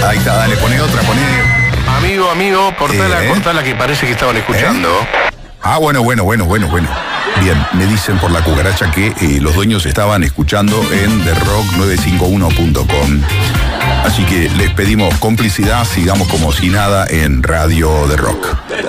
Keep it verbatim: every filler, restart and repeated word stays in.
está, ahí está, dale, poné otra, poné. Amigo, amigo, cortala, Eh. cortala que parece que estaban escuchando. Ah, bueno, bueno, bueno, bueno, bueno. Bien, me dicen por la cucaracha que eh, los dueños estaban escuchando en the rock nueve cinco uno punto com. Así que les pedimos complicidad, sigamos como si nada en Radio The Rock.